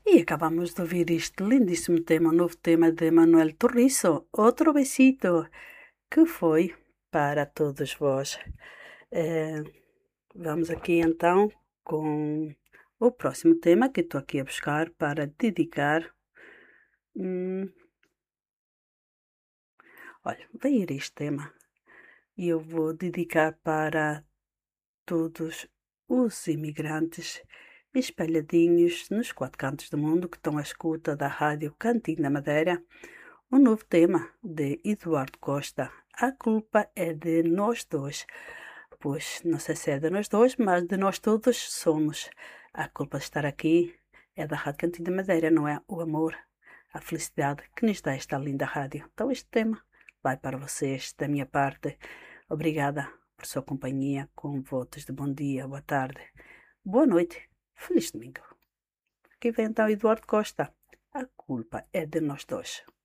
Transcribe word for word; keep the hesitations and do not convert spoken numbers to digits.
E acabamos de ouvir este lindíssimo tema, o novo tema de Manuel Torriço, Outro Besito, que foi para todos vós. Eh, vamos aqui então com o próximo tema que estou aqui a buscar para dedicar. Hum, olha, vai ir este tema e eu vou dedicar para todos os imigrantes espalhadinhos nos quatro cantos do mundo que estão à escuta da Rádio Cantinho da Madeira. O novo tema de Eduardo Costa. A culpa é de nós dois. Pois não sei se é de nós dois, mas de nós todos somos. A culpa de estar aqui é da Rádio Cantinho da Madeira, não é? O amor, a felicidade que nos dá esta linda rádio. Então este tema vai para vocês, da minha parte. Obrigada por sua companhia, com votos de bom dia, boa tarde, boa noite, feliz domingo. Aqui vem então Eduardo Costa. A culpa é de nós dois.